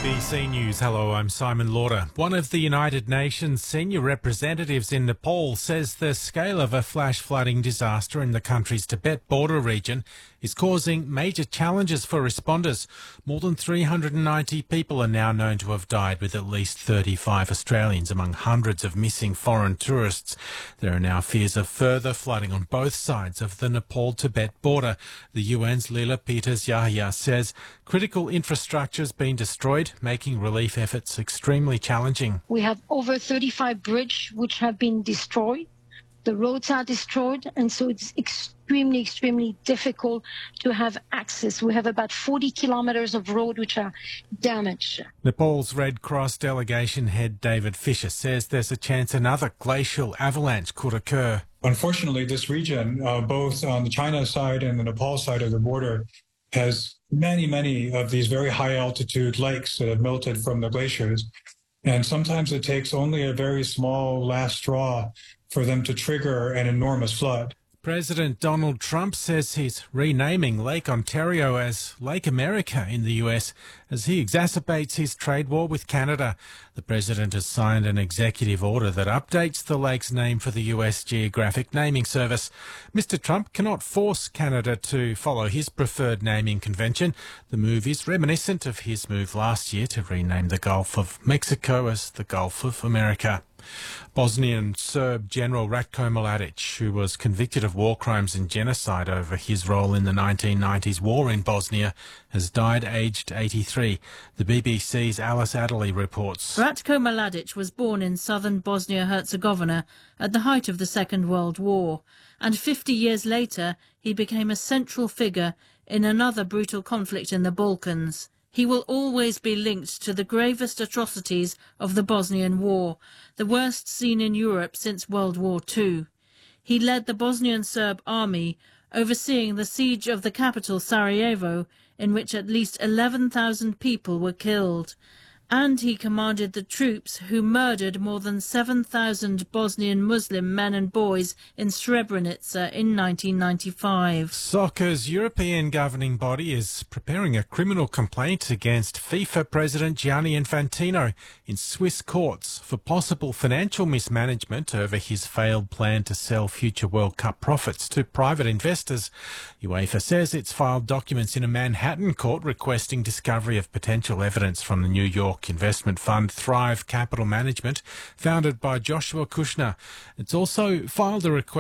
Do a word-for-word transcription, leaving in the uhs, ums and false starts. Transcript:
B C News. Hello, I'm Simon Lauder. One of the United Nations senior representatives in Nepal says the scale of a flash flooding disaster in the country's Tibet border region is causing major challenges for responders. More than three hundred ninety people are now known to have died, with at least thirty-five Australians among hundreds of missing foreign tourists. There are now fears of further flooding on both sides of the Nepal-Tibet border. The U N's Lila Peters-Yahya says critical infrastructure has been destroyed, making relief efforts extremely challenging. We have over thirty-five bridges which have been destroyed. The roads are destroyed, and so it's extremely, extremely difficult to have access. We have about forty kilometres of road which are damaged. Nepal's Red Cross delegation head David Fisher says there's a chance another glacial avalanche could occur. Unfortunately, this region, uh, both on the China side and the Nepal side of the border, has many, many of these very high altitude lakes that have melted from the glaciers. And sometimes it takes only a very small last straw for them to trigger an enormous flood. President Donald Trump says he's renaming Lake Ontario as Lake America in the U S as he exacerbates his trade war with Canada. The president has signed an executive order that updates the lake's name for the U S Geographic Naming Service. Mister Trump cannot force Canada to follow his preferred naming convention. The move is reminiscent of his move last year to rename the Gulf of Mexico as the Gulf of America. Bosnian Serb General Ratko Mladic, who was convicted of war crimes and genocide over his role in the nineteen nineties war in Bosnia, has died aged eighty-three. The B B C's Alice Adderley reports. Ratko Mladic was born in southern Bosnia-Herzegovina at the height of the Second World War, and fifty years later he became a central figure in another brutal conflict in the Balkans. He will always be linked to the gravest atrocities of the Bosnian War, the worst seen in Europe since World War Two. He led the Bosnian Serb army, overseeing the siege of the capital Sarajevo, in which at least eleven thousand people were killed. And he commanded the troops who murdered more than seven thousand Bosnian Muslim men and boys in Srebrenica in nineteen ninety-five. Soccer's European governing body is preparing a criminal complaint against FIFA President Gianni Infantino in Swiss courts for possible financial mismanagement over his failed plan to sell future World Cup profits to private investors. UEFA says it's filed documents in a Manhattan court requesting discovery of potential evidence from the New York investment fund Thrive Capital Management, founded by Joshua Kushner. It's also filed a request